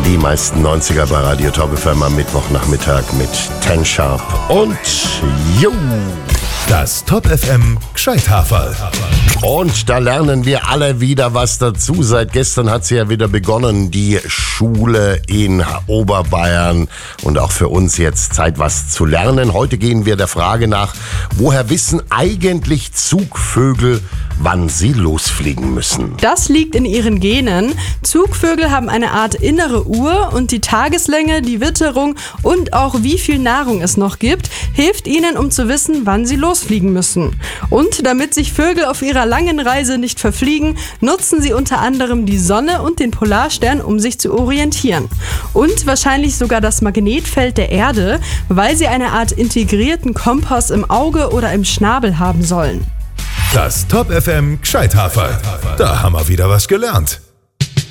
Die meisten 90er bei Radio Top FM am Mittwochnachmittag mit Ten Sharp und Jo. Das Top FM Gscheithaferl. Und da lernen wir alle wieder was dazu. Seit gestern hat sie ja wieder begonnen, die Schule in Oberbayern. Und auch für uns jetzt Zeit, was zu lernen. Heute gehen wir der Frage nach, woher wissen eigentlich Zugvögel, wann sie losfliegen müssen? Das liegt in ihren Genen. Zugvögel haben eine Art innere Uhr und die Tageslänge, die Witterung und auch wie viel Nahrung es noch gibt, hilft ihnen, um zu wissen, wann sie losfliegen müssen. Und damit sich Vögel auf ihrer langen Reise nicht verfliegen, nutzen sie unter anderem die Sonne und den Polarstern, um sich zu orientieren. Und wahrscheinlich sogar das Magnetfeld der Erde, weil sie eine Art integrierten Kompass im Auge oder im Schnabel haben sollen. Das Top FM Gscheithaferl. Da haben wir wieder was gelernt.